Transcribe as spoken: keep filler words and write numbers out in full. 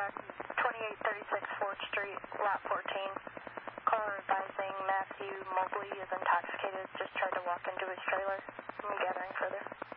twenty-eight thirty-six fourth Street, lot fourteen. Caller advising Matthew Mobley is intoxicated, just tried to walk into his trailer. I'm gathering further.